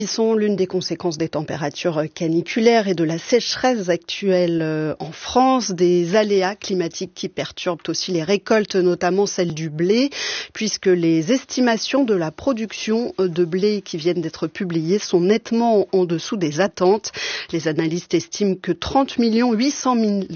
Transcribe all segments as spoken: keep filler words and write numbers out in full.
Ils sont l'une des conséquences des températures caniculaires et de la sécheresse actuelle en France, des aléas climatiques qui perturbent aussi les récoltes, notamment celle du blé, puisque les estimations de la production de blé qui viennent d'être publiées sont nettement en dessous des attentes. Les analystes estiment que trente millions huit cent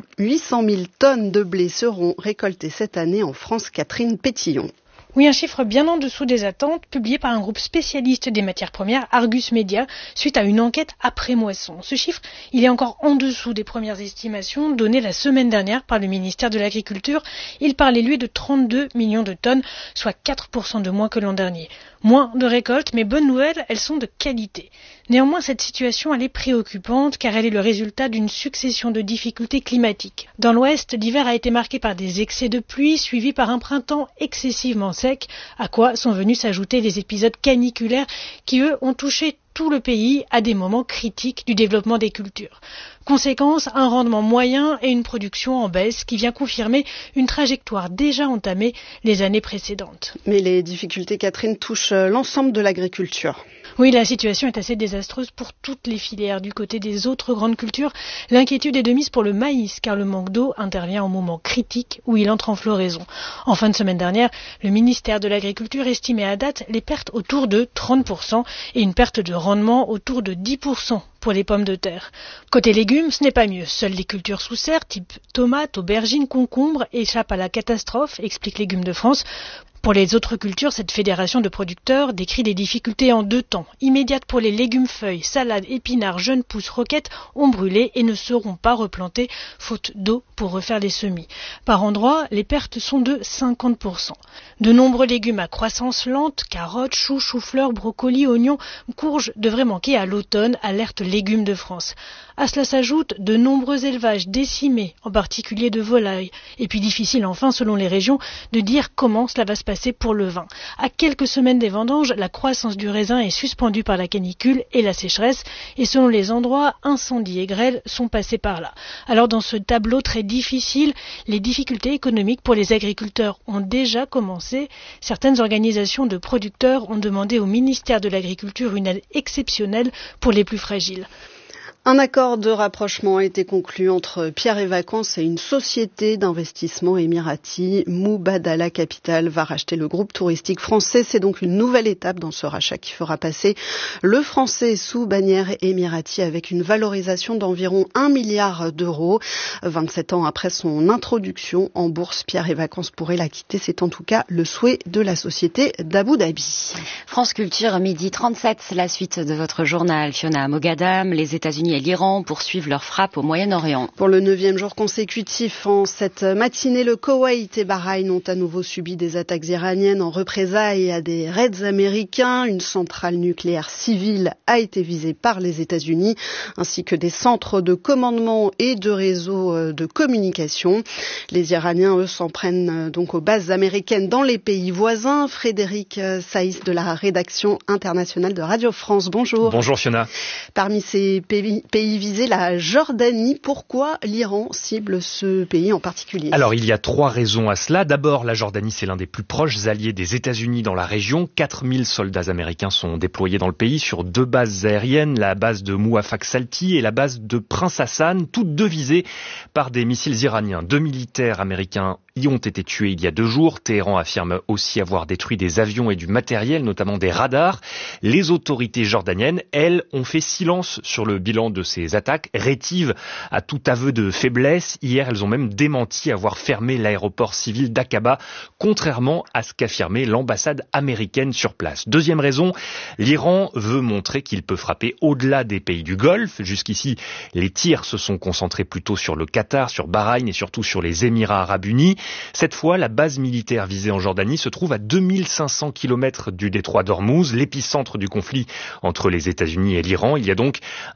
mille tonnes de blé seront récoltées cette année en France. Catherine Pétillon. Oui, un chiffre bien en dessous des attentes, publié par un groupe spécialiste des matières premières, Argus Media, suite à une enquête après moisson. Ce chiffre, il est encore en dessous des premières estimations données la semaine dernière par le ministère de l'Agriculture. Il parlait, lui, de trente-deux millions de tonnes, soit quatre pour cent de moins que l'an dernier. Moins de récoltes, mais bonne nouvelle, elles sont de qualité. Néanmoins, cette situation, elle est préoccupante, car elle est le résultat d'une succession de difficultés climatiques. Dans l'Ouest, l'hiver a été marqué par des excès de pluie, suivis par un printemps excessivement sec, à quoi sont venus s'ajouter les épisodes caniculaires qui, eux, ont touché tout le pays à des moments critiques du développement des cultures. Conséquence, un rendement moyen et une production en baisse qui vient confirmer une trajectoire déjà entamée les années précédentes. Mais les difficultés, Catherine, touchent l'ensemble de l'agriculture. Oui, la situation est assez désastreuse pour toutes les filières. Du côté des autres grandes cultures, l'inquiétude est de mise pour le maïs, car le manque d'eau intervient au moment critique où il entre en floraison. En fin de semaine dernière, le ministère de l'Agriculture estimait à date les pertes autour de trente pour cent et une perte de rendement autour de dix pour cent pour les pommes de terre. Côté légumes, ce n'est pas mieux. Seules les cultures sous serre, type tomates, aubergines, concombres, échappent à la catastrophe, explique Légumes de France. Pour les autres cultures, cette fédération de producteurs décrit des difficultés en deux temps. Immédiates pour les légumes feuilles, salades, épinards, jeunes pousses, roquettes ont brûlé et ne seront pas replantés, faute d'eau pour refaire les semis. Par endroits, les pertes sont de cinquante pour cent. De nombreux légumes à croissance lente, carottes, choux, choux-fleurs, brocolis, oignons, courges devraient manquer à l'automne, alerte Légumes de France. À cela s'ajoutent de nombreux élevages décimés, en particulier de volailles. Et puis difficile enfin, selon les régions, de dire comment cela va se passer pour le vin. À quelques semaines des vendanges, la croissance du raisin est suspendue par la canicule et la sécheresse, et selon les endroits, incendies et grêles sont passés par là. Alors dans ce tableau très difficile, les difficultés économiques pour les agriculteurs ont déjà commencé. Certaines organisations de producteurs ont demandé au ministère de l'Agriculture une aide exceptionnelle pour les plus fragiles. Un accord de rapprochement a été conclu entre Pierre et Vacances et une société d'investissement émirati. Mubadala Capital va racheter le groupe touristique français. C'est donc une nouvelle étape dans ce rachat qui fera passer le français sous bannière émirati avec une valorisation d'environ un milliard d'euros. vingt-sept ans après son introduction en bourse, Pierre et Vacances pourraient la quitter. C'est en tout cas le souhait de la société d'Abu Dhabi. France Culture, midi trente-sept, la suite de votre journal. Fiona Mogadam, les États-Unis et l'Iran poursuivent leur frappe au Moyen-Orient. Pour le neuvième jour consécutif, en cette matinée, le Koweït et Bahreïn ont à nouveau subi des attaques iraniennes en représailles à des raids américains. Une centrale nucléaire civile a été visée par les États-Unis, ainsi que des centres de commandement et de réseaux de communication. Les Iraniens, eux, s'en prennent donc aux bases américaines dans les pays voisins. Frédéric Saïs de la rédaction internationale de Radio France. Bonjour. Bonjour Fiona. Parmi ces pays Pays visé, la Jordanie. Pourquoi l'Iran cible ce pays en particulier? Alors, il y a trois raisons à cela. D'abord, la Jordanie, c'est l'un des plus proches alliés des États-Unis dans la région. quatre mille soldats américains sont déployés dans le pays sur deux bases aériennes, la base de Mouafak Salti et la base de Prince Hassan, toutes deux visées par des missiles iraniens. Deux militaires américains y ont été tués il y a deux jours. Téhéran affirme aussi avoir détruit des avions et du matériel, notamment des radars. Les autorités jordaniennes, elles, ont fait silence sur le bilan de ces attaques, rétives à tout aveu de faiblesse. Hier, elles ont même démenti avoir fermé l'aéroport civil d'Aqaba, contrairement à ce qu'affirmait l'ambassade américaine sur place. Deuxième raison, l'Iran veut montrer qu'il peut frapper au-delà des pays du Golfe. Jusqu'ici, les tirs se sont concentrés plutôt sur le Qatar, sur Bahreïn et surtout sur les Émirats arabes unis. Cette fois, la base militaire visée en Jordanie se trouve à deux mille cinq cents kilomètres du détroit d'Ormuz, l'épicentre du conflit entre les États-Unis et l'Iran. Il y a donc un message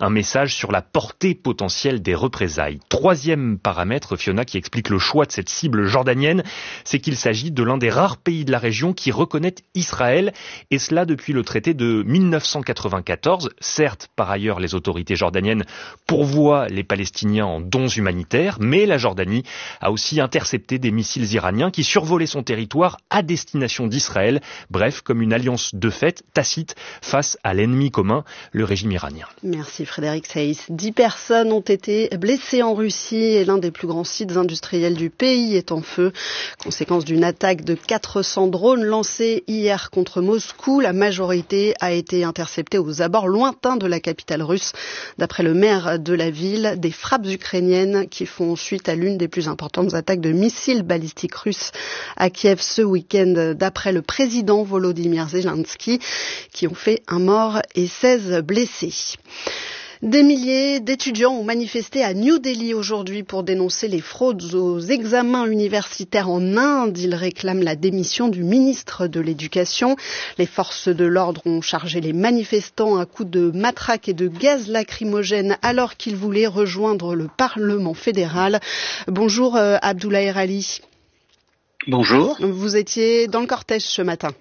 davantage sur la portée potentielle des représailles. Troisième paramètre, Fiona, qui explique le choix de cette cible jordanienne, c'est qu'il s'agit de l'un des rares pays de la région qui reconnaît Israël, et cela depuis le traité de mille neuf cent quatre-vingt-quatorze. Certes, par ailleurs, les autorités jordaniennes pourvoient les Palestiniens en dons humanitaires, mais la Jordanie a aussi intercepté des missiles iraniens qui survolaient son territoire à destination d'Israël. Bref, comme une alliance de fait, tacite, face à l'ennemi commun, le régime iranien. Merci Frédéric Saïs. Dix personnes ont été blessées en Russie et l'un des plus grands sites industriels du pays est en feu. Conséquence d'une attaque de quatre cents drones lancés hier contre Moscou. La majorité a été interceptée aux abords lointains de la capitale russe. D'après le maire de la ville, des frappes ukrainiennes qui font suite à l'une des plus importantes attaques de missiles balistiques russes à Kiev ce week-end, d'après le président Volodymyr Zelensky, qui ont fait un mort et seize blessés. Des milliers d'étudiants ont manifesté à New Delhi aujourd'hui pour dénoncer les fraudes aux examens universitaires en Inde. Ils réclament la démission du ministre de l'Éducation. Les forces de l'ordre ont chargé les manifestants à coups de matraques et de gaz lacrymogène alors qu'ils voulaient rejoindre le Parlement fédéral. Bonjour euh, Abdoulaye Ali. Bonjour. Vous étiez dans le cortège ce matin.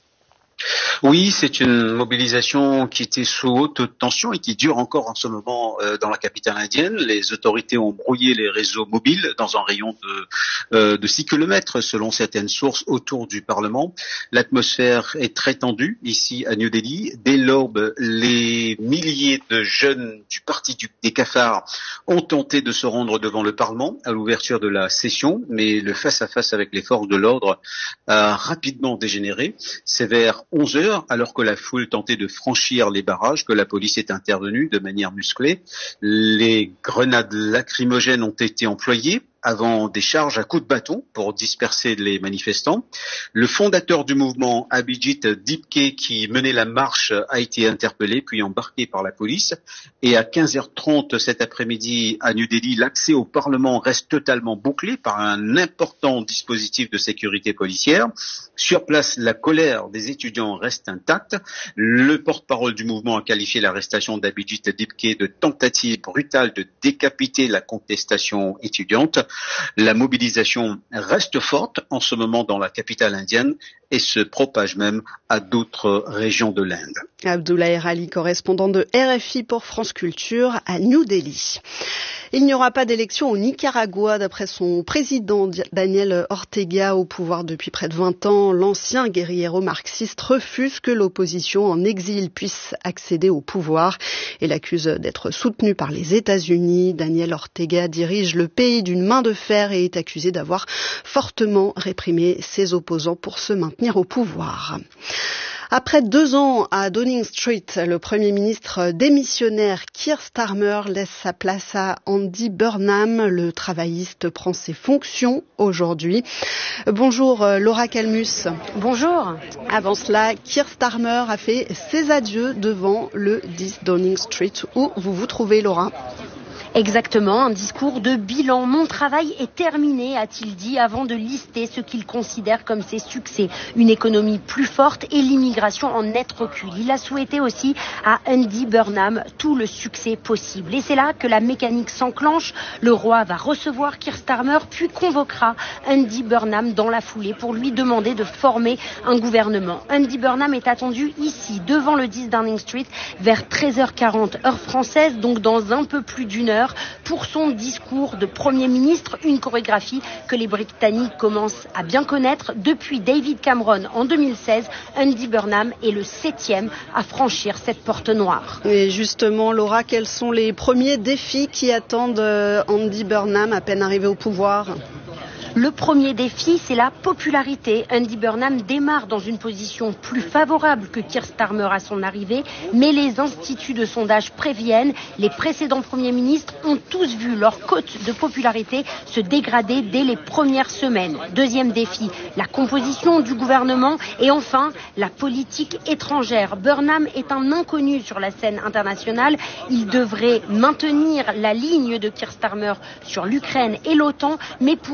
Oui, c'est une mobilisation qui était sous haute tension et qui dure encore en ce moment euh, dans la capitale indienne. Les autorités ont brouillé les réseaux mobiles dans un rayon de, euh, de six kilomètres selon certaines sources autour du Parlement. L'atmosphère est très tendue ici à New Delhi. Dès l'aube, les milliers de jeunes du parti du, des cafards ont tenté de se rendre devant le Parlement à l'ouverture de la session, mais le face-à-face avec les forces de l'ordre a rapidement dégénéré. C'est vers onze heures, alors que la foule tentait de franchir les barrages, que la police est intervenue de manière musclée. Les grenades lacrymogènes ont été employées avant des charges à coups de bâton pour disperser les manifestants. Le fondateur du mouvement, Abhijit Dipke, qui menait la marche, a été interpellé puis embarqué par la police. Et à quinze heures trente cet après-midi à New Delhi, l'accès au Parlement reste totalement bouclé par un important dispositif de sécurité policière. Sur place, la colère des étudiants reste intacte. Le porte-parole du mouvement a qualifié l'arrestation d'Abhijit Dipke de tentative brutale de décapiter la contestation étudiante. La mobilisation reste forte en ce moment dans la capitale indienne et se propage même à d'autres régions de l'Inde. Abdoulaye Ali, correspondant de R F I pour France Culture à New Delhi. Il n'y aura pas d'élection au Nicaragua, d'après son président Daniel Ortega, au pouvoir depuis près de vingt ans. L'ancien guérillero marxiste refuse que l'opposition en exil puisse accéder au pouvoir et l'accuse d'être soutenu par les États-Unis. Daniel Ortega dirige le pays d'une main de fer et est accusé d'avoir fortement réprimé ses opposants pour se maintenir au pouvoir. Après deux ans à Downing Street, le Premier ministre démissionnaire Keir Starmer laisse sa place à Andy Burnham. Le travailliste prend ses fonctions aujourd'hui. Bonjour Laura Calmus. Bonjour. Avant cela, Keir Starmer a fait ses adieux devant le dix Downing Street. Où vous vous trouvez, Laura ? Exactement, un discours de bilan. Mon travail est terminé, a-t-il dit, avant de lister ce qu'il considère comme ses succès. Une économie plus forte et l'immigration en net recul. Il a souhaité aussi à Andy Burnham tout le succès possible. Et c'est là que la mécanique s'enclenche. Le roi va recevoir Keir Starmer, puis convoquera Andy Burnham dans la foulée pour lui demander de former un gouvernement. Andy Burnham est attendu ici, devant le dix Downing Street, vers treize heures quarante, heure française, donc dans un peu plus d'une heure, pour son discours de Premier ministre, une chorégraphie que les Britanniques commencent à bien connaître. Depuis David Cameron en deux mille seize, Andy Burnham est le septième à franchir cette porte noire. Et justement, Laura, quels sont les premiers défis qui attendent Andy Burnham à peine arrivé au pouvoir ? Le premier défi, c'est la popularité. Andy Burnham démarre dans une position plus favorable que Keir Starmer à son arrivée, mais les instituts de sondage préviennent. Les précédents premiers ministres ont tous vu leur cote de popularité se dégrader dès les premières semaines. Deuxième défi, la composition du gouvernement et enfin la politique étrangère. Burnham est un inconnu sur la scène internationale. Il devrait maintenir la ligne de Keir Starmer sur l'Ukraine et l'OTAN, mais pourrait durcir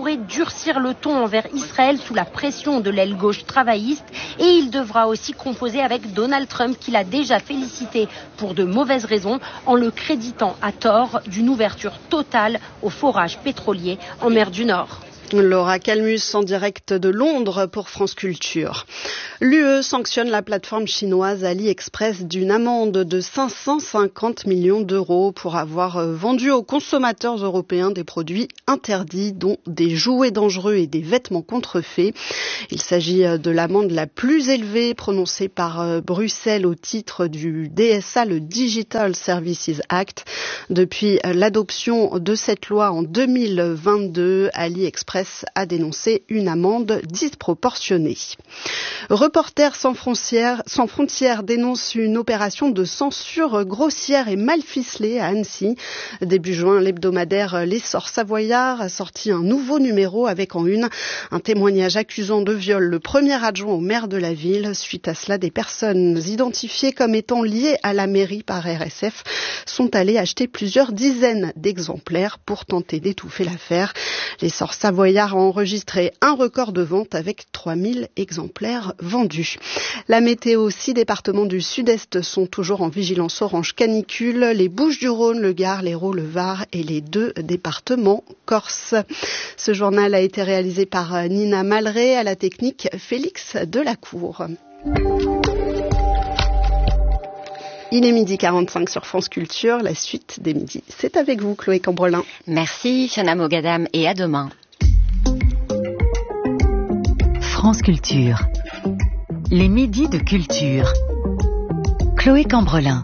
durcir le ton envers Israël sous la pression de l'aile gauche travailliste et il devra aussi composer avec Donald Trump qu'il a déjà félicité pour de mauvaises raisons en le créditant à tort d'une ouverture totale au forage pétrolier en mer du Nord. Laura Calmus en direct de Londres pour France Culture. L'U E sanctionne la plateforme chinoise AliExpress d'une amende de cinq cent cinquante millions d'euros pour avoir vendu aux consommateurs européens des produits interdits, dont des jouets dangereux et des vêtements contrefaits. Il s'agit de l'amende la plus élevée prononcée par Bruxelles au titre du D S A, le Digital Services Act. Depuis l'adoption de cette loi en deux mille vingt-deux, AliExpress a dénoncé une amende disproportionnée. Reporters sans frontières, sans frontières dénonce une opération de censure grossière et mal ficelée à Annecy. Début juin, l'hebdomadaire L'Essor Savoyard a sorti un nouveau numéro avec en une un témoignage accusant de viol le premier adjoint au maire de la ville. Suite à cela, des personnes identifiées comme étant liées à la mairie par R S F sont allées acheter plusieurs dizaines d'exemplaires pour tenter d'étouffer l'affaire. L'Essor Savoyard a enregistré un record de vente avec trois mille exemplaires vendus. La météo, six départements du sud-est sont toujours en vigilance orange canicule, les Bouches-du-Rhône, le Gard, l'Hérault, le Var et les deux départements corse. Ce journal a été réalisé par Nina Malré, à la technique Félix Delacour. Il est midi quarante-cinq sur France Culture, la suite des midis. C'est avec vous, Chloé Cambrelin. Merci, Fiona Mogadam, et à demain. France Culture. Les midis de culture. Chloé Cambrelin.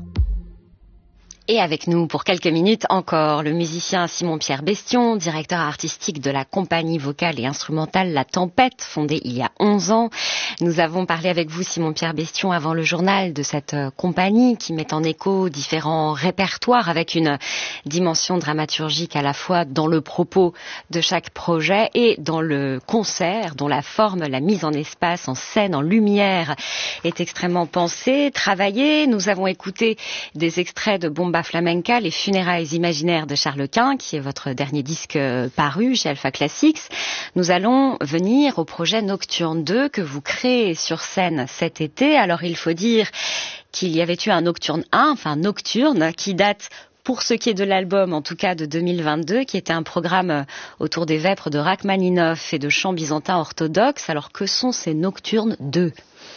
Et avec nous pour quelques minutes encore, le musicien Simon-Pierre Bestion, directeur artistique de la compagnie vocale et instrumentale La Tempête, fondée il y a onze ans. Nous avons parlé avec vous, Simon-Pierre Bestion, avant le journal de cette compagnie qui met en écho différents répertoires avec une dimension dramaturgique à la fois dans le propos de chaque projet et dans le concert, dont la forme, la mise en espace, en scène, en lumière est extrêmement pensée, travaillée. Nous avons écouté des extraits de Bomba Flamenca, les funérailles imaginaires de Charles Quint, qui est votre dernier disque paru chez Alpha Classics. Nous allons venir au projet Nocturne deux que vous créez sur scène cet été. Alors il faut dire qu'il y avait eu un Nocturne un, enfin Nocturne, qui date, pour ce qui est de l'album, en tout cas de deux mille vingt-deux, qui était un programme autour des vêpres de Rachmaninoff et de chants byzantins orthodoxes. Alors que sont ces Nocturnes deux ?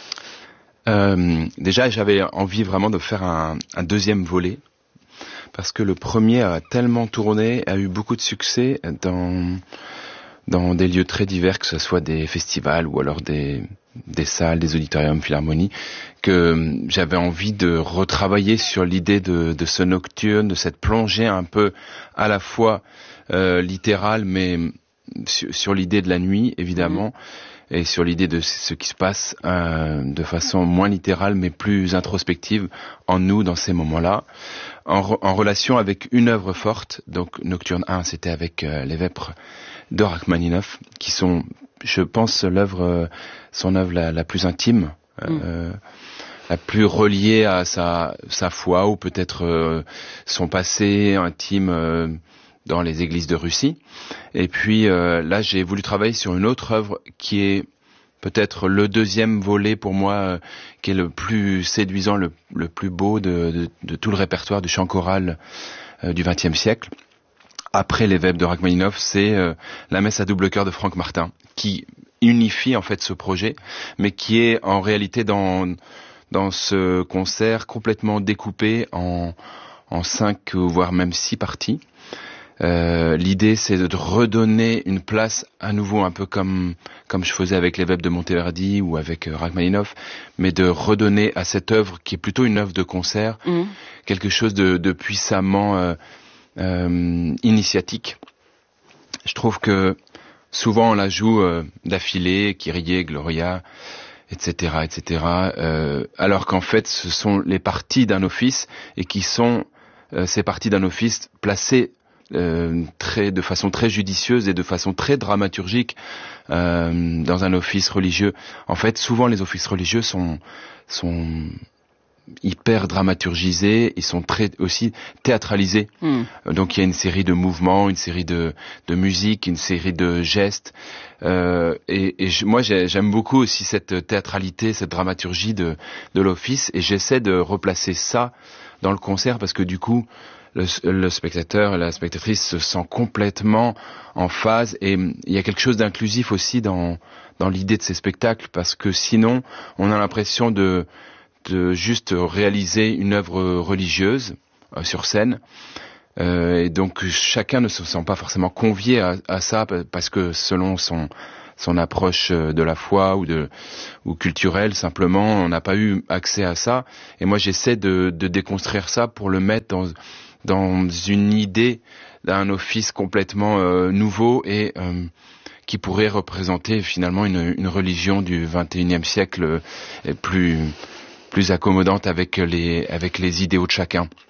euh, Déjà, j'avais envie vraiment de faire un, un deuxième volet, parce que le premier a tellement tourné, a eu beaucoup de succès dans dans des lieux très divers, que ce soit des festivals ou alors des des salles, des auditoriums, philharmonies, que j'avais envie de retravailler sur l'idée de, de ce nocturne, de cette plongée un peu à la fois euh, littérale, mais sur, sur l'idée de la nuit, évidemment. Mmh. Et sur l'idée de ce qui se passe euh, de façon moins littérale mais plus introspective en nous dans ces moments-là, en, re- en relation avec une œuvre forte. Donc Nocturne un, c'était avec euh, les vêpres de Rachmaninoff, qui sont, je pense, l'œuvre, euh, son œuvre la, la plus intime, euh, mm. la plus reliée à sa, sa foi ou peut-être euh, son passé intime euh, dans les églises de Russie. Et puis euh, là, j'ai voulu travailler sur une autre œuvre qui est peut-être le deuxième volet pour moi, euh, qui est le plus séduisant, le, le plus beau de, de, de tout le répertoire du chant choral euh, du vingtième siècle. Après les vêpres de Rachmaninoff, c'est euh, la messe à double chœur de Franck Martin, qui unifie en fait ce projet, mais qui est en réalité dans dans ce concert complètement découpé en en cinq voire même six parties. Euh, l'idée, c'est de redonner une place à nouveau, un peu comme comme je faisais avec les vêpres de Monteverdi ou avec euh, Rachmaninoff, mais de redonner à cette œuvre, qui est plutôt une œuvre de concert, mmh. quelque chose de, de puissamment euh, euh, initiatique. Je trouve que souvent on la joue euh, d'affilée, Kyrie, Gloria, et cetera, et cetera. Euh, alors qu'en fait, ce sont les parties d'un office et qui sont euh, ces parties d'un office placées Euh, très, de façon très judicieuse et de façon très dramaturgique euh, dans un office religieux. En fait, souvent les offices religieux sont, sont hyper dramaturgisés, ils sont très aussi théâtralisés. Mm. Donc il y a une série de mouvements, une série de, de musique, une série de gestes. Euh, et, et je, moi j'aime beaucoup aussi cette théâtralité, cette dramaturgie de, de l'office, et j'essaie de replacer ça dans le concert parce que du coup le, le spectateur et la spectatrice se sent complètement en phase, et il y a quelque chose d'inclusif aussi dans, dans l'idée de ces spectacles, parce que sinon on a l'impression de, de juste réaliser une œuvre religieuse euh, sur scène. Euh, et donc chacun ne se sent pas forcément convié à, à ça, parce que selon son son approche de la foi ou de ou culturelle, simplement on n'a pas eu accès à ça. Et moi j'essaie de, de déconstruire ça pour le mettre dans dans une idée d'un office complètement euh, nouveau et euh, qui pourrait représenter finalement une, une religion du vingt et unième siècle euh, plus plus accommodante avec les avec les idéaux de chacun.